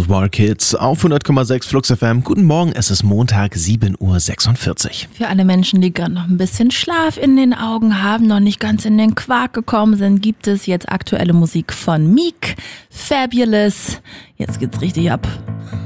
South Park Kids auf 100,6 Flux FM. Guten Morgen, es ist Montag, 7:46 Uhr. Für alle Menschen, die gerade noch ein bisschen Schlaf in den Augen haben, noch nicht ganz in den Quark gekommen sind, gibt es jetzt aktuelle Musik von Meek, Fabulous. Jetzt geht's richtig ab.